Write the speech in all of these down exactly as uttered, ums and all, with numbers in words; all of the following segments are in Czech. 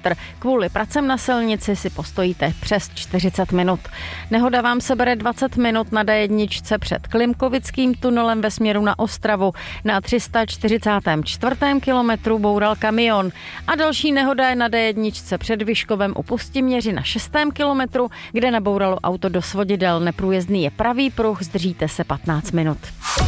kilometr. Kvůli pracem na silnici si postojíte přes čtyřicet minut. Nehoda vám sebere dvacet minut na D jedna před Klimkovickým tunelem ve směru na Ostravu. Na tři sta čtyřicátém čtvrtém kilometru boural kamion. A další nehoda je na D jedna před Vyškovem u Pustiměři na šestém kilometru, kde nabouralo auto do svodidel. Neprůjezdný je pravý pruh, zdržíte se patnáct minut.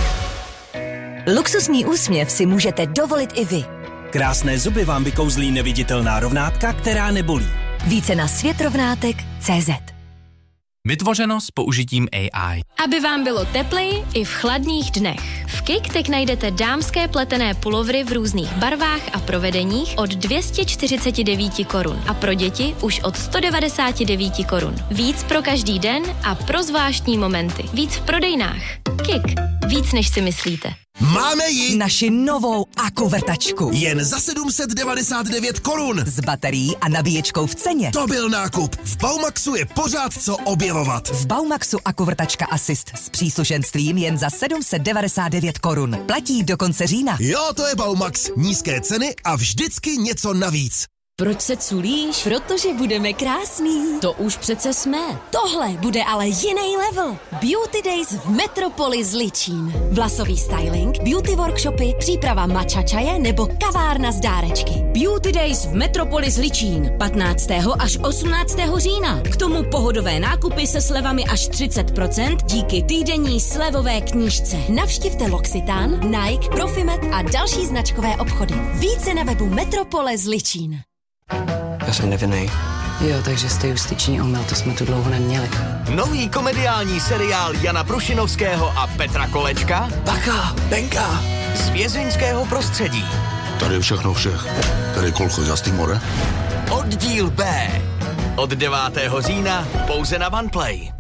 Luxusní úsměv si můžete dovolit i vy. Krásné zuby vám vykouzlí neviditelná rovnátka, která nebolí. Více na světrovnátek tečka cé zet. Vytvořeno s použitím A I. Aby vám bylo tepleji i v chladných dnech. V Kik najdete dámské pletené pulovry v různých barvách a provedeních od dvě stě čtyřicet devět korun a pro děti už od sto devadesát devět korun. Víc pro každý den a pro zvláštní momenty. Víc v prodejnách. Kik. Víc než si myslíte. Máme ji! Naši novou akuvrtačku. Jen za sedm set devadesát devět korun. S baterií a nabíječkou v ceně. To byl nákup. V Baumaxu je pořád co objevovat. V Baumaxu akuvrtačka Assist s příslušenstvím jen za sedm set devadesát devět korun. Platí do konce října. Jo, to je Baumax. Nízké ceny a vždycky něco navíc. Proč se culíš? Protože budeme krásný. To už přece jsme. Tohle bude ale jiný level. Beauty Days v Metropolis Ličín. Vlasový styling, beauty workshopy, příprava matcha čaje nebo kavárna z dárečky. Beauty Days v Metropolis Ličín. patnáctého až osmnáctého října. K tomu pohodové nákupy se slevami až třicet procent díky týdenní slevové knížce. Navštivte L'Occitane, Nike, Profimet a další značkové obchody. Více na webu Metropolis Ličín. Já jsem nevinný. Jo, takže jste justiční omyl, to jsme tu dlouho neměli. Nový komediální seriál Jana Prušinovského a Petra Kolečka. Baka, Benka. Z vězeňského prostředí. Tady je všechno všech. Tady kolko z Timore. Oddíl B. Od devátého října pouze na OnePlay.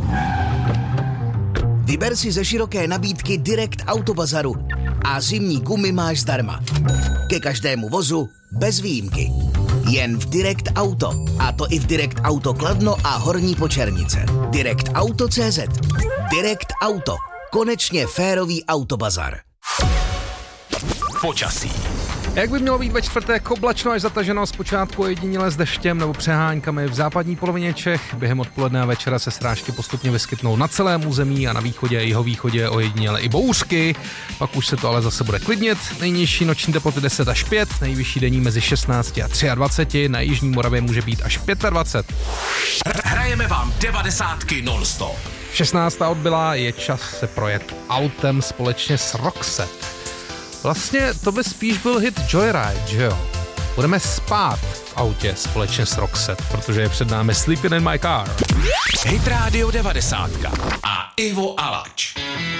Vyber si ze široké nabídky Direct Autobazaru a zimní gumy máš zdarma. Ke každému vozu bez výjimky. Jen v Direct Auto. A to i v Direct Auto Kladno a Horní Počernice. Direct Auto tečka cé zet. Direct Auto. Konečně férový autobazar. Počasí. Jak by mělo být ve čtvrtek, oblačno až zataženo, zpočátku ojediněle s deštěm nebo přeháňkami v západní polovině Čech. Během odpoledne a večera se srážky postupně vyskytnou na celém území a na východě a jihovýchodě ojediněle i bouřky. Pak už se to ale zase bude klidnit. Nejnižší noční teploty deset až pět, nejvyšší denní mezi šestnáct a dvacet tři, na jižní Moravě může být až dvacet pět. Hrajeme vám devadesátky non-stop. šestnáctá odbyla, je čas se projet autem společně s Roxette. Vlastně to by spíš byl hit Joyride, že jo? Budeme spát v autě společně s Roxette, protože je před námi Sleeping in my car. Hit Radio devadesátka a Ivo Alač.